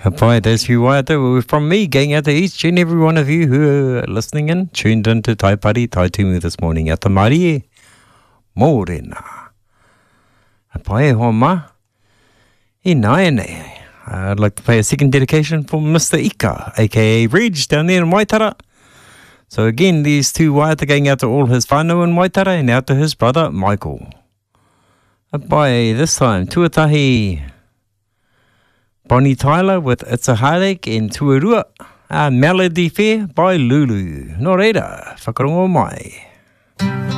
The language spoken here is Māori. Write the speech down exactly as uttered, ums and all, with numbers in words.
Pai, there's you waiata. From me, going out to each and every one of you who are listening in, tuned in to Taipari, Taitumu this morning. Ata Marie, Morena. Pai, homa. E nai nei. I'd like to pay a second dedication for Mister Ika, aka Reg, down there in Waitara. So again, these two waiata going out to all his whānau in Waitara and out to his brother, Michael. Pai, this time, tuatahi Bonnie Tyler with It's a Heartache and Tuarua. A Melody Fair by Lulu. Nō reira, whakarongo mai.